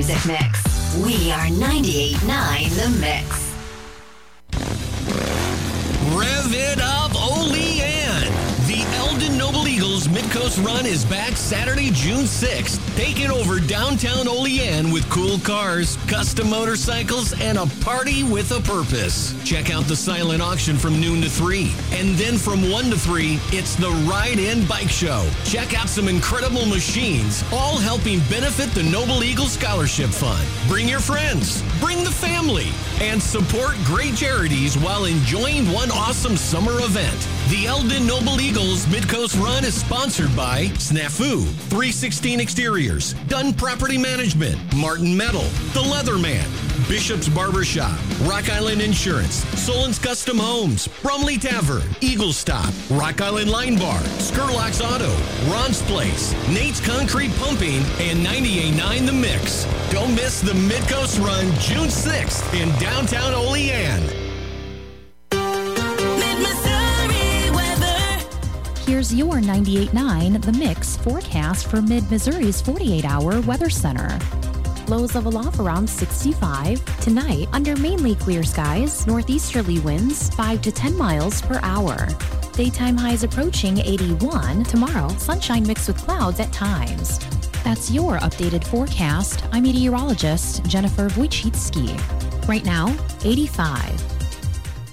music mix. We are 98.9 The Mix. Rev it up, Olean! The Eldon Noble Eagles Midcoast Run is back Saturday, June 6th, taking over downtown Olean with cool cars, custom motorcycles, and a party with a purpose. Check out the silent auction from noon to 3. And then from 1 to 3, it's the Ride-In Bike Show. Check out some incredible machines, all helping benefit the Noble Eagle Scholarship Fund. Bring your friends, bring the family, and support great charities while enjoying one awesome summer event. The Eldon Noble Eagles Midcoast Run is sponsored by Snafu, 316 Exteriors, Dunn Property Management, Martin Metal, The Leatherman, Bishop's Barbershop, Rock Island Insurance, Solon's Custom Homes, Brumley Tavern, Eagle Stop, Rock Island Line Bar, Skurlock's Auto, Ron's Place, Nate's Concrete Pumping, and 98.9 The Mix. Don't miss the Midcoast Run June 6th in downtown Olean. Here's your 98.9 The Mix forecast for Mid-Missouri's 48-hour weather center. Lows level off around 65. Tonight, under mainly clear skies, northeasterly winds 5 to 10 miles per hour. Daytime highs approaching 81. Tomorrow, sunshine mixed with clouds at times. That's your updated forecast. I'm meteorologist Jennifer Wojcicki. Right now, 85.